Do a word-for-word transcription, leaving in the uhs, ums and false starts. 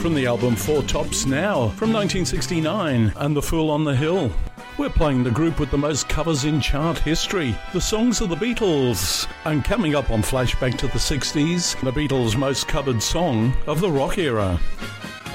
from the album Four Tops Now from nineteen sixty-nine and The Fool on the Hill. We're playing the group with the most covers in chart history, the songs of the Beatles. And coming up on Flashback to the sixties, the Beatles' most covered song of the rock era.